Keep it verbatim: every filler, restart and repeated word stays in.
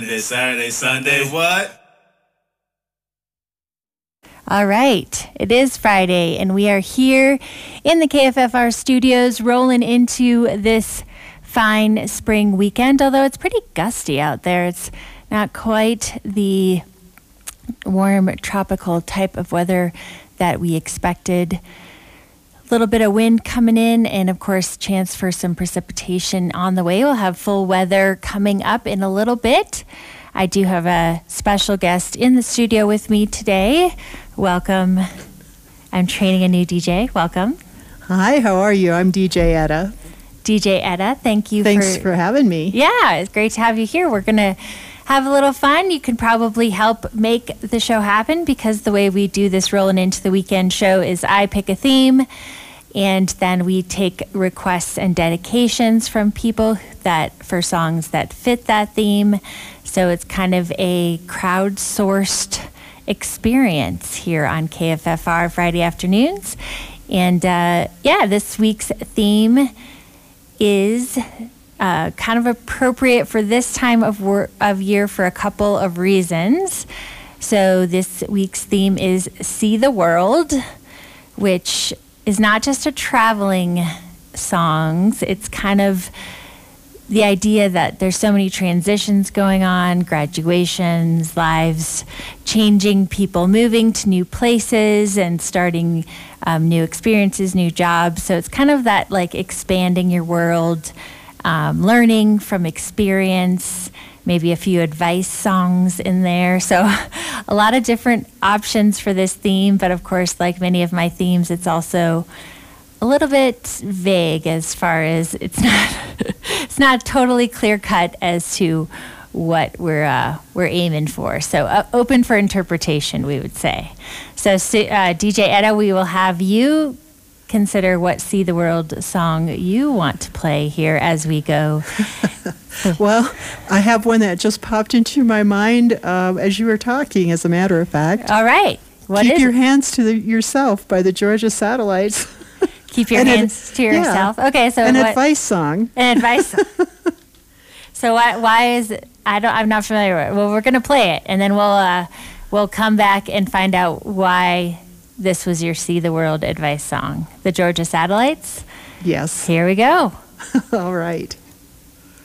This Saturday, Sunday, what? All right, it is Friday, and we are here in the K F F R studios rolling into this fine spring weekend, although it's pretty gusty out there. It's not quite the warm, tropical type of weather that we expected. A little bit of wind coming in, and of course, chance for some precipitation on the way. We'll have full weather coming up in a little bit. I do have a special guest in the studio with me today. Welcome. I'm training a new D J. Welcome. Hi, how are you? I'm D J Etta. D J Etta, thank you. Thanks for, for having me. Yeah, it's great to have you here. We're going to have a little fun. You can probably help make the show happen because the way we do this rolling into the weekend show is I pick a theme, and then we take requests and dedications from people that for songs that fit that theme. So it's kind of a crowdsourced experience here on K F F R Friday afternoons. And uh, yeah, this week's theme is uh, kind of appropriate for this time of, wor- of year for a couple of reasons. So this week's theme is See the World, which is not just a traveling songs. It's kind of the idea that there's so many transitions going on, graduations, lives changing, people moving to new places and starting um, new experiences, new jobs. So it's kind of that like expanding your world, um, learning from experience, maybe a few advice songs in there. So a lot of different options for this theme. But of course, like many of my themes, it's also a little bit vague as far as it's not it's not totally clear cut as to what we're uh, we're aiming for. So uh, open for interpretation, we would say. So uh, D J Etta, we will have you consider what See the World song you want to play here as we go. Well, I have one that just popped into my mind uh, as you were talking, as a matter of fact. All right. What Keep is Your it? Hands to the, Yourself by the Georgia Satellites. Keep your An hands ad- to yourself. yeah, Okay, so an what, advice song. An advice. So why why is it, I don't I'm not familiar with it. Well, we're gonna play it, and then we'll uh, we'll come back and find out why this was your See the World advice song. The Georgia Satellites. Yes. Here we go. All right.